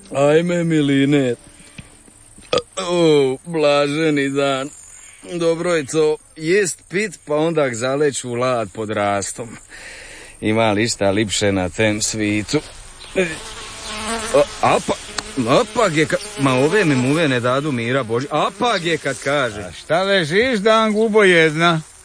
Ajme, Miline. O, blaženi dan. Dobro je to jest pit, pa onda zaleću u lad pod rastom. Ima li šta lipše na tem svitu? Apak je ma ove mi muve ne dadu mira Boži. Apak je kad kaže. A šta ležiš, Dan gubo jedna?